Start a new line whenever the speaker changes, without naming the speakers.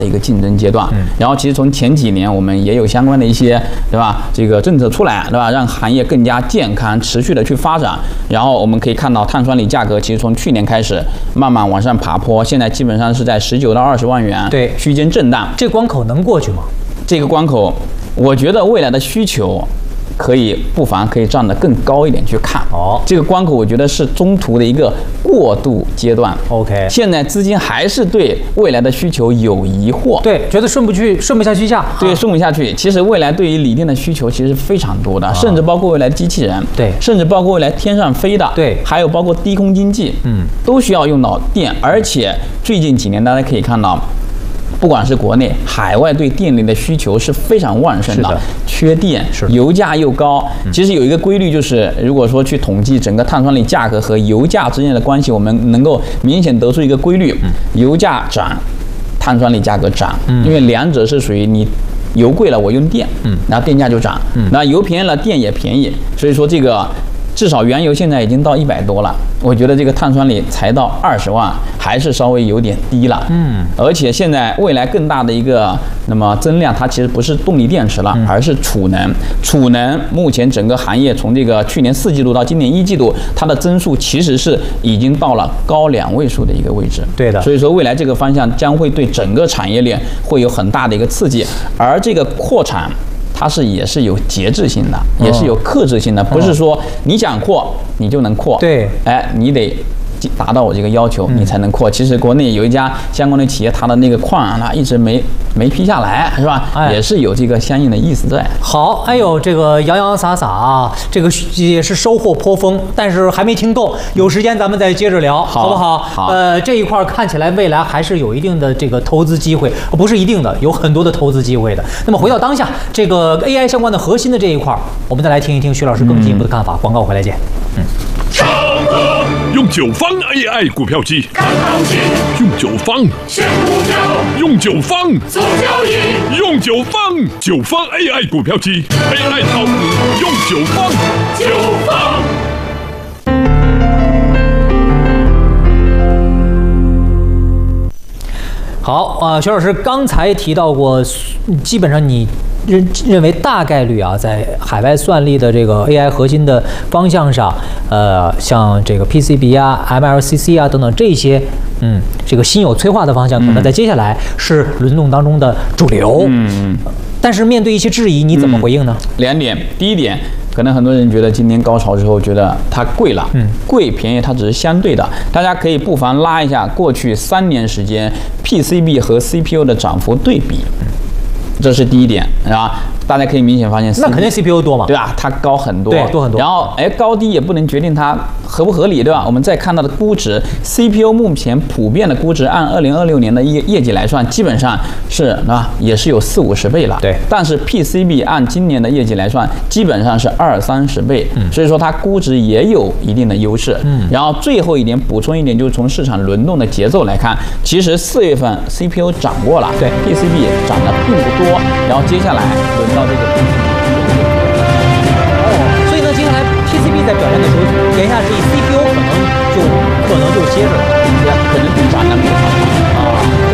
一个竞争阶段，然后其实从前几年我们也有相关的一些，对吧？这个政策出来，对吧？让行业更加健康、持续的去发展。然后我们可以看到碳酸锂价格其实从去年开始慢慢往上爬坡，现在基本上是在19到20万元
对
区间震荡。
这关口能过去吗？
这个关口，我觉得未来的需求。不妨可以站得更高一点去看这个关口，我觉得是中途的一个过渡阶段。
OK，
现在资金还是对未来的需求有疑惑，
对，觉得顺不下去下，
对，顺不下去。其实未来对于锂电的需求其实非常多的，甚至包括未来机器人，
对，
甚至包括未来天上飞的，
对，
还有包括低空经济，都需要用到电。而且最近几年大家可以看到。不管是国内、海外对电力的需求是非常旺盛的，缺电，油价又高。其实有一个规律，就是如果说去统计整个碳酸锂价格和油价之间的关系，我们能够明显得出一个规律：油价涨，碳酸锂价格涨，因为两者是属于你油贵了我用电，然后电价就涨，那油便宜了电也便宜，所以说这个。至少原油现在已经到100多了，我觉得这个碳酸锂才到20万，还是稍微有点低了。而且现在未来更大的一个那么增量，它其实不是动力电池了，而是储能。储能目前整个行业从这个去年4季度到今年1季度，它的增速其实是已经到了高2位数的一个位置。
对的，
所以说未来这个方向将会对整个产业链会有很大的一个刺激，而这个扩产。它也是有节制性的，也是有克制性的，不是说你想扩你就能扩。
对，
你得达到我这个要求，你才能扩。其实国内有一家相关的企业，它的那个矿它一直没批下来，是吧？也是有这个相应的意思在。
好，这个洋洋洒洒啊，这个也是收获颇丰，但是还没听够，有时间咱们再接着聊，好不好？
好。
这一块看起来未来还是有一定的这个投资机会，不是一定的，有很多的投资机会的。那么回到当下，这个 AI 相关的核心的这一块，我们再来听一听徐老师更进一步的看法。广告回来见。
用9方 AI 股票机，看行情；用9方选股票，用9方做交易；用9方AI 股票机 ，AI 炒股用9方。
好徐老师刚才提到过，基本上你认为大概率啊，在海外算力的这个 AI 核心的方向上，像这个 PCB 啊、MLCC 啊等等这些，这个新有催化的方向，可能在接下来是轮动当中的主流。但是面对一些质疑，你怎么回应呢
？2点，第一点。可能很多人觉得今年高潮之后，觉得它贵了，贵便宜它只是相对的。大家可以不妨拉一下过去3年时间 PCB 和 CPU 的涨幅对比，这是第一点，是吧？大家可以明显发现，
那肯定 CPU 多嘛，
对吧？它高很多，
对，多很多。
然后高低也不能决定它合不合理，对吧？我们再看到的估值 ，CPU 目前普遍的估值按2026年的业绩来算，基本上是也是有40-50倍了。
对。
但是 PCB 按今年的业绩来算，基本上是20-30倍。所以说它估值也有一定的优势。然后最后一点补充一点，就是从市场轮动的节奏来看，其实4月份 CPU 涨过了，
对
，PCB 涨得并不多。然后接下来轮到这个 PCB。
所以呢，接下来 PCB 在表现的时候，言下之意 CPU 可能就接着了，
可能就涨得更好。